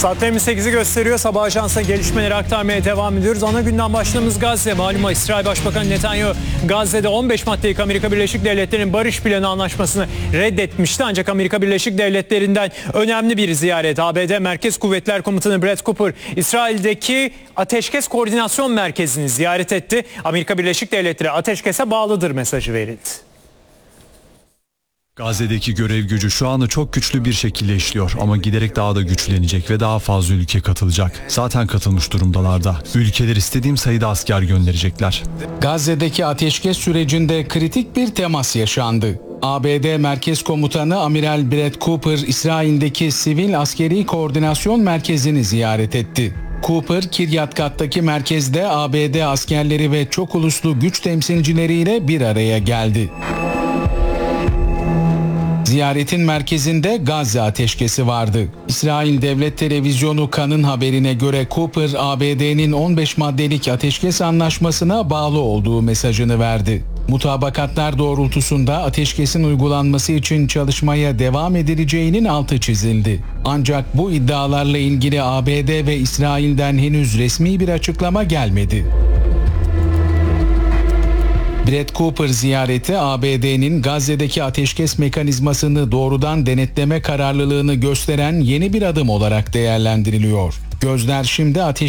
Saatlerimiz 8'i gösteriyor. Sabah ajansına gelişmeleri aktarmaya devam ediyoruz. Ana gündem başlığımız Gazze. Malum İsrail Başbakanı Netanyahu Gazze'de 15 maddelik Amerika Birleşik Devletleri'nin barış planı anlaşmasını reddetmişti. Ancak Amerika Birleşik Devletleri'nden önemli bir ziyaret. ABD Merkez Kuvvetler Komutanı Brett Cooper, İsrail'deki Ateşkes Koordinasyon Merkezi'ni ziyaret etti. Amerika Birleşik Devletleri ateşkese bağlıdır mesajı verildi. Gazze'deki görev gücü şu anda çok güçlü bir şekilde işliyor ama giderek daha da güçlenecek ve daha fazla ülke katılacak. Zaten katılmış durumdalar da. Ülkeler istediğim sayıda asker gönderecekler. Gazze'deki ateşkes sürecinde kritik bir temas yaşandı. ABD Merkez Komutanı Amiral Brett Cooper, İsrail'deki Sivil Askeri Koordinasyon Merkezi'ni ziyaret etti. Cooper, Kiryat Gat'taki merkezde ABD askerleri ve çok uluslu güç temsilcileriyle bir araya geldi. Ziyaretin merkezinde Gazze ateşkesi vardı. İsrail Devlet Televizyonu Kan'ın haberine göre Cooper, ABD'nin 15 maddelik ateşkes anlaşmasına bağlı olduğu mesajını verdi. Mutabakatlar doğrultusunda ateşkesin uygulanması için çalışmaya devam edileceğinin altı çizildi. Ancak bu iddialarla ilgili ABD ve İsrail'den henüz resmi bir açıklama gelmedi. Brett Cooper ziyareti ABD'nin Gazze'deki ateşkes mekanizmasını doğrudan denetleme kararlılığını gösteren yeni bir adım olarak değerlendiriliyor. Gözler şimdi